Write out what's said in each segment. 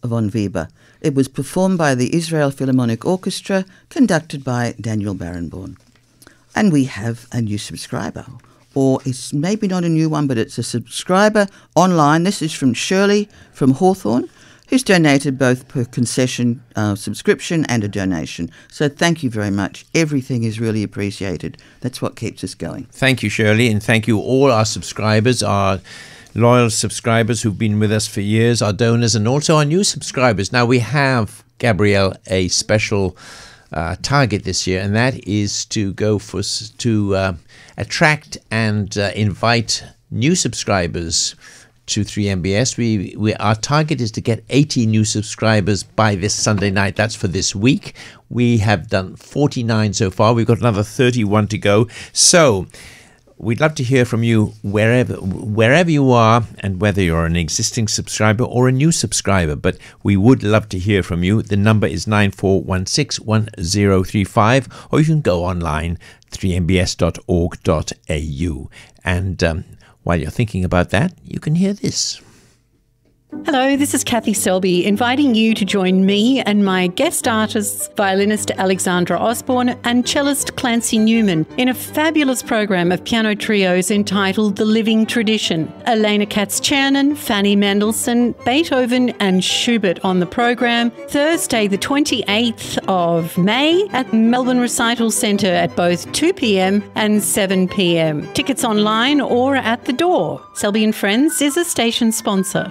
von Weber. It was performed by the Israel Philharmonic Orchestra, conducted by Daniel Barenboim. And we have a new subscriber, or it's maybe not a new one, but it's a subscriber online. This is from Shirley from Hawthorne, who's donated both per concession subscription and a donation. So thank you very much. Everything is really appreciated. That's what keeps us going. Thank you, Shirley, and thank you all our subscribers, our loyal subscribers who've been with us for years, our donors, and also our new subscribers. Now we have, Gabrielle, a special target this year, and that is to go for to attract and invite new subscribers to 3MBS. Our target is to get 80 new subscribers by this Sunday night. That's for this week. We have done 49 so far. We've got another 31 to go. So we'd love to hear from you wherever you are, and whether you're an existing subscriber or a new subscriber. But we would love to hear from you. The number is 94161035, or you can go online, 3mbs.org.au. And while you're thinking about that, you can hear this. Hello, this is Kathy Selby, inviting you to join me and my guest artists, violinist Alexandra Osborne and cellist Clancy Newman, in a fabulous program of piano trios entitled The Living Tradition. Elena Katz-Chernin, Fanny Mendelssohn, Beethoven and Schubert on the program, Thursday the 28th of May at Melbourne Recital Centre at both 2 p.m. and 7 p.m. Tickets online or at the door. Selby & Friends is a station sponsor.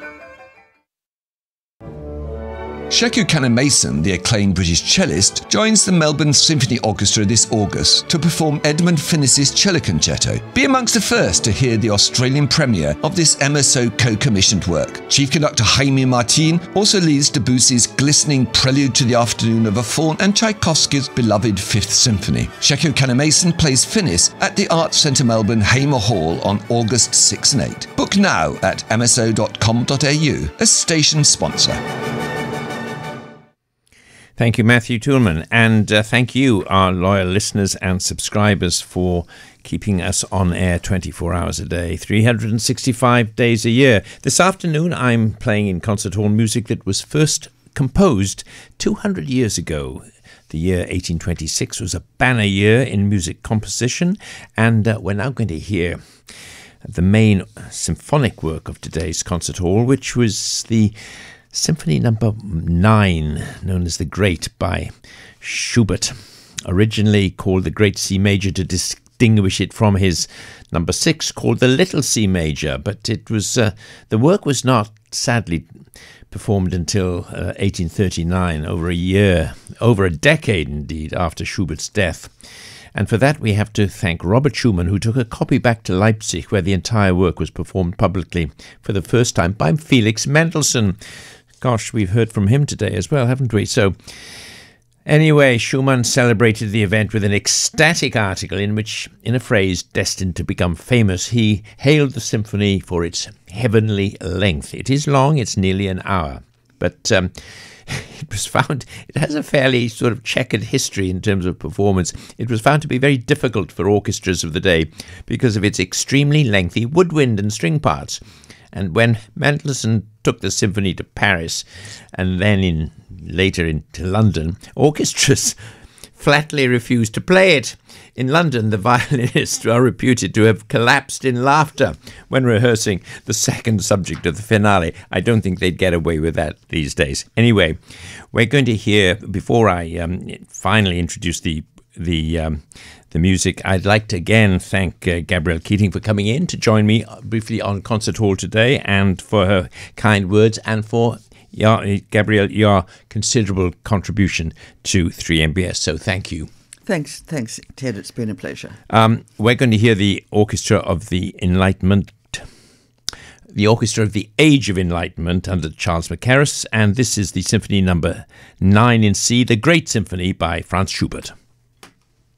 Sheku Kanneh-Mason, the acclaimed British cellist, joins the Melbourne Symphony Orchestra this August to perform Edmund Finnis's Cello Concerto. Be amongst the first to hear the Australian premiere of this MSO co-commissioned work. Chief conductor Jaime Martin also leads Debussy's glistening Prelude to the Afternoon of a Faun and Tchaikovsky's beloved Fifth Symphony. Sheku Kanneh-Mason plays Finnis at the Arts Centre Melbourne Hamer Hall on August 6 and 8. Book now at mso.com.au, a station sponsor. Thank you, Matthew Toulman, and thank you, our loyal listeners and subscribers, for keeping us on air 24 hours a day, 365 days a year. This afternoon, I'm playing in concert hall music that was first composed 200 years ago. The year 1826 was a banner year in music composition, and we're now going to hear the main symphonic work of today's concert hall, which was the Symphony Number 9, known as the Great, by Schubert, originally called the Great C Major to distinguish it from his Number 6, called the Little C Major. But it was the work was not, sadly, performed until 1839, over a decade indeed, after Schubert's death. And for that we have to thank Robert Schumann, who took a copy back to Leipzig, where the entire work was performed publicly for the first time by Felix Mendelssohn. Gosh, we've heard from him today as well, haven't we? So anyway, Schumann celebrated the event with an ecstatic article in which, in a phrase destined to become famous, he hailed the symphony for its heavenly length. It is long, it's nearly an hour, but it was found, it has a fairly sort of checkered history in terms of performance. It was found to be very difficult for orchestras of the day because of its extremely lengthy woodwind and string parts. And when Mendelssohn took the symphony to Paris and then later into London, orchestras flatly refused to play it. In London, the violinists are reputed to have collapsed in laughter when rehearsing the second subject of the finale. I don't think they'd get away with that these days. Anyway, we're going to hear, before I finally introduce the music, I'd like to again thank Gabrielle Keating for coming in to join me briefly on Concert Hall today, and for her kind words, and for Gabrielle, your considerable contribution to 3MBS. So thank you. Thanks, Ted. It's been a pleasure. We're going to hear the Orchestra of the Enlightenment, the Orchestra of the Age of Enlightenment under Charles Mackerras, and this is the Symphony Number 9 in C, the Great Symphony by Franz Schubert.